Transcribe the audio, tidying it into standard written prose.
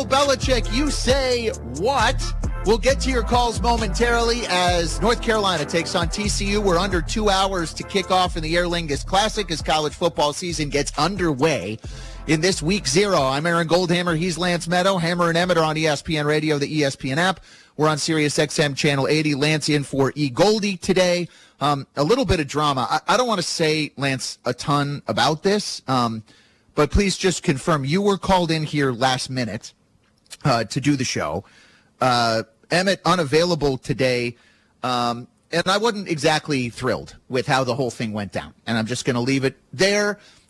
Bill Belichick, you say what? We'll get to your calls momentarily as North Carolina takes on TCU. We're under 2 hours to kick off in the Aer Lingus Classic as college football season gets underway in this week 0. I'm Aaron Goldhammer. He's Lance Meadow. Hammer and Emmett are on ESPN Radio, the ESPN app. We're on Sirius XM Channel 80. Lance in for E. Goldie today. A little bit of drama. I don't want to say, Lance, a ton about this, but please just confirm you were called in here last minute to do the show. Emmett unavailable today, and I wasn't exactly thrilled with how the whole thing went down. And I'm just going to leave it there.